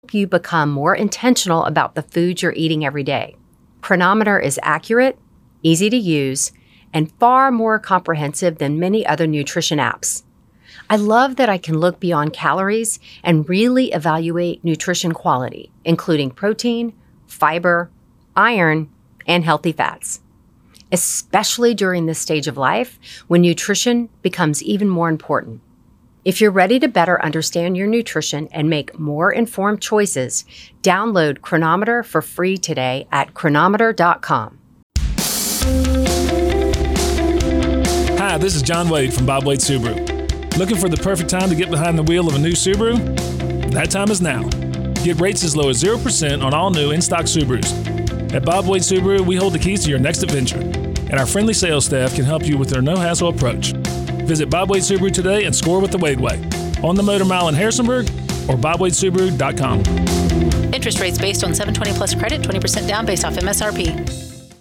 you become more intentional about the food you're eating every day. Cronometer is accurate, easy to use, and far more comprehensive than many other nutrition apps. I love that I can look beyond calories and really evaluate nutrition quality, including protein, fiber, iron, and healthy fats, especially during this stage of life when nutrition becomes even more important. If you're ready to better understand your nutrition and make more informed choices, download Cronometer for free today at cronometer.com. Hi, this is John Wade from Bob Wade Subaru. Looking for the perfect time to get behind the wheel of a new Subaru? That time is now. Get rates as low as 0% on all new in-stock Subarus. At Bob Wade Subaru, we hold the keys to your next adventure, and our friendly sales staff can help you with their no-hassle approach. Visit Bob Wade Subaru today and score with the Wade Way on the Motor Mile in Harrisonburg or bobwadesubaru.com. Interest rates based on 720 plus credit, 20% down based off MSRP.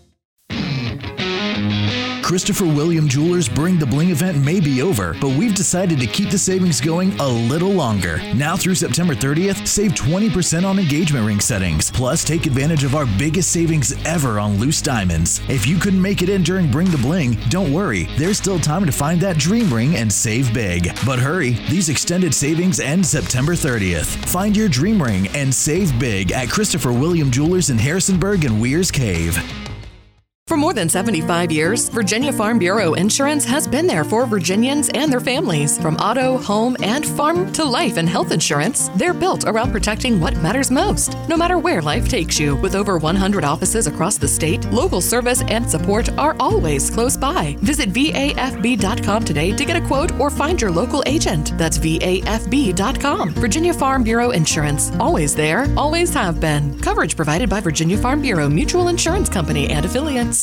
Christopher William Jewelers Bring the Bling event may be over, but we've decided to keep the savings going a little longer. Now through September 30th, save 20% on engagement ring settings. Plus, take advantage of our biggest savings ever on loose diamonds. If you couldn't make it in during Bring the Bling, don't worry. There's still time to find that dream ring and save big. But hurry, these extended savings end September 30th. Find your dream ring and save big at Christopher William Jewelers in Harrisonburg and Weir's Cave. For more than 75 years, Virginia Farm Bureau Insurance has been there for Virginians and their families. From auto, home, and farm to life and health insurance, they're built around protecting what matters most. No matter where life takes you, with over 100 offices across the state, local service and support are always close by. Visit VAFB.com today to get a quote or find your local agent. That's VAFB.com. Virginia Farm Bureau Insurance. Always there, always have been. Coverage provided by Virginia Farm Bureau Mutual Insurance Company and affiliates.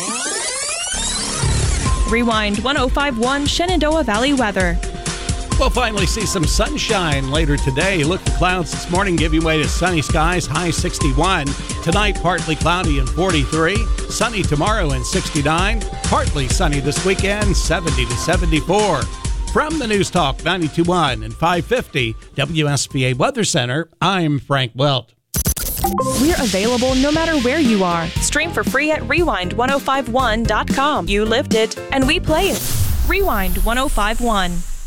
Rewind 105.1 Shenandoah Valley weather. We'll finally see some sunshine later today. Look, the clouds this morning giving way to sunny skies, high 61. Tonight, partly cloudy and 43. Sunny tomorrow and 69. Partly sunny this weekend, 70 to 74. From the News Talk 92.1 and 550 WSBA Weather Center, I'm Frank Welt. We're available no matter where you are. Stream for free at rewind1051.com. You lived it, and we play it. Rewind 1051.